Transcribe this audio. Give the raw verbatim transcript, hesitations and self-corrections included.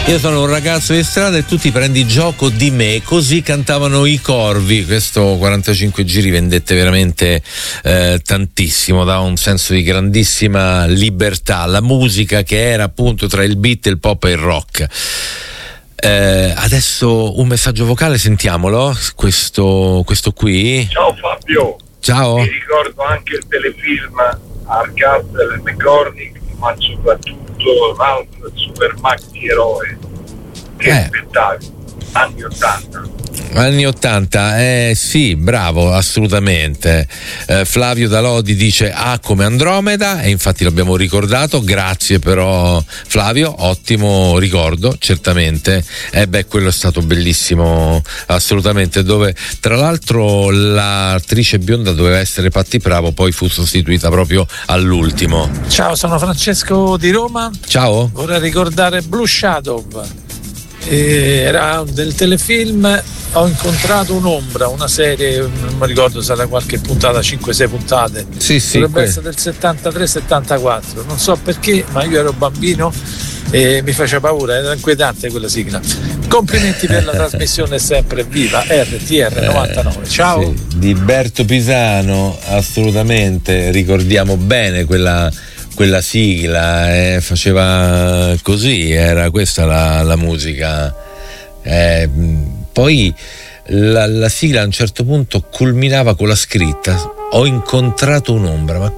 Io sono un ragazzo di strada e tu ti prendi gioco di me, così cantavano i Corvi. Questo quarantacinque giri vendette veramente eh, tantissimo, dava un senso di grandissima libertà, la musica che era appunto tra il beat, il pop e il rock. Eh, adesso un messaggio vocale, sentiamolo, questo, questo qui. Ciao Fabio. Ciao. Mi ricordo anche il telefilm Arcade e McCormick, ma soprattutto Ralph, il super maxi eroe. Che Eh. spettacolo, anni ottanta. Anni ottanta, eh sì, bravo, assolutamente. Eh, Flavio Dalodi dice A come Andromeda, e infatti l'abbiamo ricordato, grazie però Flavio, ottimo ricordo, certamente. E eh beh, quello è stato bellissimo, assolutamente, dove tra l'altro l'attrice bionda doveva essere Patti Bravo, poi fu sostituita proprio all'ultimo. Ciao, sono Francesco di Roma. Ciao. Vorrei ricordare Blue Shadow. Eh, era del telefilm Ho incontrato un'ombra, una serie, non mi ricordo, sarà qualche puntata, cinque sei puntate. Sì, sì. Dovrebbe que- essere del settantatré settantaquattro, non so perché, ma io ero bambino e mi faceva paura, era inquietante quella sigla. Complimenti per la trasmissione sempre viva, R T R novantanove. Ciao. Sì, di Berto Pisano, assolutamente, ricordiamo bene quella quella sigla, eh, faceva così, era questa la, la musica. Eh, poi la, la sigla a un certo punto culminava con la scritta Ho incontrato un'ombra, ma